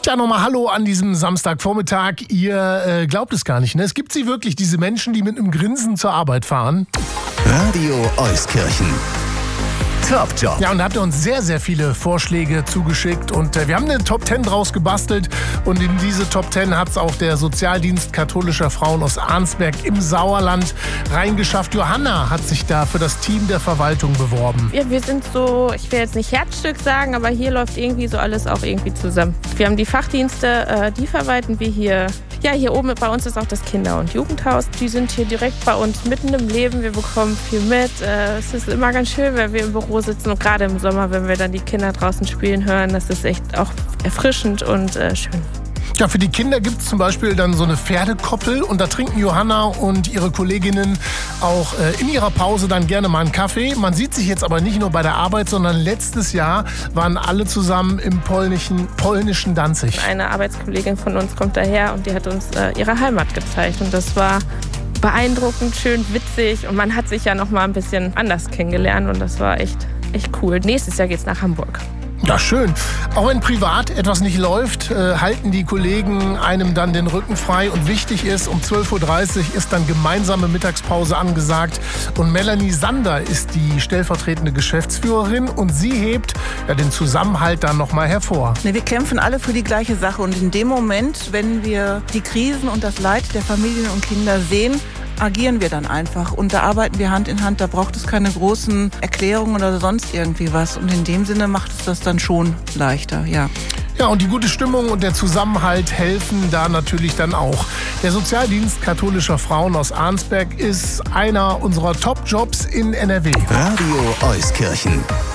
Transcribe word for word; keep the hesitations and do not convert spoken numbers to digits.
Ja, nochmal Hallo an diesem Samstagvormittag. Ihr äh, glaubt es gar nicht, ne? Es gibt sie wirklich, diese Menschen, die mit einem Grinsen zur Arbeit fahren. Radio Euskirchen. Top Job. Ja, und da habt ihr uns sehr, sehr viele Vorschläge zugeschickt und äh, wir haben eine Top zehn draus gebastelt und in diese Top zehn hat es auch der Sozialdienst katholischer Frauen aus Arnsberg im Sauerland reingeschafft. Johanna hat sich da für das Team der Verwaltung beworben. Ja, wir sind so, ich will jetzt nicht Herzstück sagen, aber hier läuft irgendwie so alles auch irgendwie zusammen. Wir haben die Fachdienste, äh, die verwalten wir hier. Ja, hier oben bei uns ist auch das Kinder- und Jugendhaus. Die sind hier direkt bei uns mitten im Leben. Wir bekommen viel mit. Äh, es ist immer ganz schön, wenn wir im Büro sitzen und gerade im Sommer, wenn wir dann die Kinder draußen spielen hören. Das ist echt auch erfrischend und äh, schön. Ja, für die Kinder gibt es zum Beispiel dann so eine Pferdekoppel und da trinken Johanna und ihre Kolleginnen auch äh, in ihrer Pause dann gerne mal einen Kaffee. Man sieht sich jetzt aber nicht nur bei der Arbeit, sondern letztes Jahr waren alle zusammen im polnischen, polnischen Danzig. Eine Arbeitskollegin von uns kommt daher und die hat uns äh, ihre Heimat gezeigt und das war beeindruckend, schön, witzig und man hat sich ja noch mal ein bisschen anders kennengelernt und das war echt, echt cool. Nächstes Jahr geht's nach Hamburg. Ja, schön. Auch wenn privat etwas nicht läuft, äh, halten die Kollegen einem dann den Rücken frei. Und wichtig ist, um zwölf Uhr dreißig ist dann gemeinsame Mittagspause angesagt. Und Melanie Sander ist die stellvertretende Geschäftsführerin und sie hebt ja, den Zusammenhalt dann nochmal hervor. Wir kämpfen alle für die gleiche Sache. Und in dem Moment, wenn wir die Krisen und das Leid der Familien und Kinder sehen, agieren wir dann einfach und da arbeiten wir Hand in Hand. Da braucht es keine großen Erklärungen oder sonst irgendwie was. Und in dem Sinne macht es das dann schon leichter, ja. Ja, und die gute Stimmung und der Zusammenhalt helfen da natürlich dann auch. Der Sozialdienst katholischer Frauen aus Arnsberg ist einer unserer Top-Jobs in N R W. Radio Euskirchen.